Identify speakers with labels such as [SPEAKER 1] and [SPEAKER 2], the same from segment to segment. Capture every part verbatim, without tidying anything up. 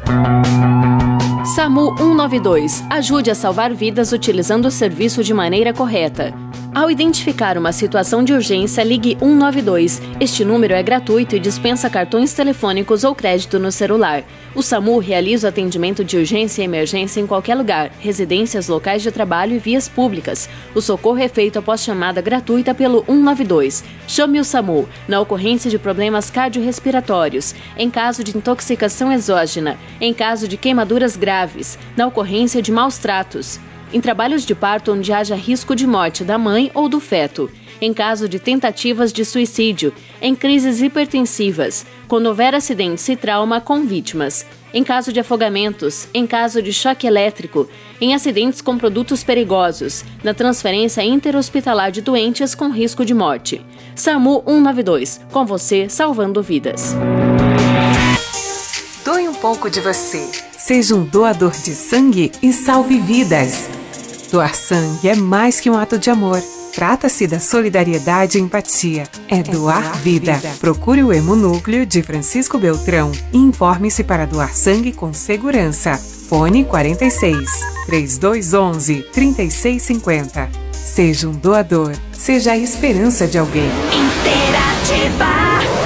[SPEAKER 1] SAMU cento e noventa e dois. Ajude a salvar vidas utilizando o serviço de maneira correta. Ao identificar uma situação de urgência, ligue cento e noventa e dois. Este número é gratuito e dispensa cartões telefônicos ou crédito no celular. O SAMU realiza o atendimento de urgência e emergência em qualquer lugar, residências, locais de trabalho e vias públicas. O socorro é feito após chamada gratuita pelo cento e noventa e dois. Chame o SAMU na ocorrência de problemas cardiorrespiratórios, em caso de intoxicação exógena, em caso de queimaduras graves, na ocorrência de maus tratos, em trabalhos de parto onde haja risco de morte da mãe ou do feto, em caso de tentativas de suicídio, em crises hipertensivas, quando houver acidentes e trauma com vítimas, em caso de afogamentos, em caso de choque elétrico, em acidentes com produtos perigosos, na transferência interhospitalar de doentes com risco de morte. SAMU cento e noventa e dois, com você salvando vidas.
[SPEAKER 2] Doe um pouco de você. Seja um doador de sangue e salve vidas. Doar sangue é mais que um ato de amor. Trata-se da solidariedade e empatia. É doar vida. Procure o Hemonúcleo de Francisco Beltrão e informe-se para doar sangue com segurança. Fone quarenta e seis, trinta e dois onze, trinta e seis cinquenta. Seja um doador. Seja a esperança de alguém.
[SPEAKER 3] Interativa.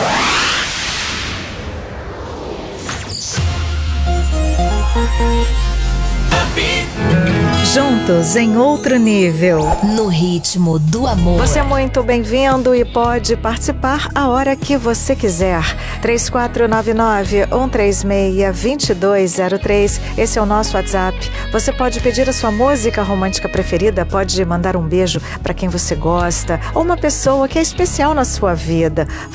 [SPEAKER 4] Juntos em outro nível.
[SPEAKER 3] No ritmo do amor.
[SPEAKER 4] Você é muito bem-vindo e pode participar a hora que você quiser. três quatro nove nove, um três seis, dois dois zero três. Esse é o nosso WhatsApp. Você pode pedir a sua música romântica preferida, pode mandar um beijo para quem você gosta ou uma pessoa que é especial na sua vida.